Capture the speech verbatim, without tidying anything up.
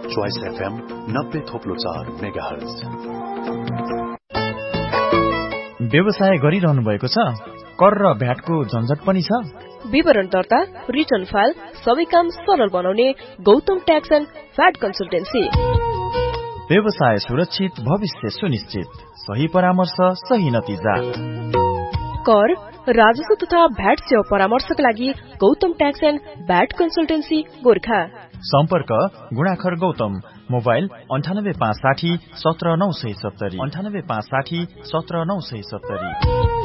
Choice FM नब्बे थोप्लो चार megahertz. व्यवसाय गरिरहनु भएको छ? कर र भ्याटको झन्झट पनि छ? विवरण दर्ता, रिटर्न फाइल सबै काम सरल बनाउने Gautam tax and VAT consultancy. व्यवसाय सुरक्षित, भविष्य सुनिश्चित, सही परामर्श, सही नतिजा। कर, राजस्व तथा भ्याट सेवा परामर्शका लागि Gautam tax and VAT consultancy Gorkha. सम्पर्क गुणाखर गौतम, मोबाइल अन्ठानब्बे पाँच साठी सत्र नौ सय सत्तरी अन्ठानब्बे पाँच साठी सत्र नौ सय सत्तरी।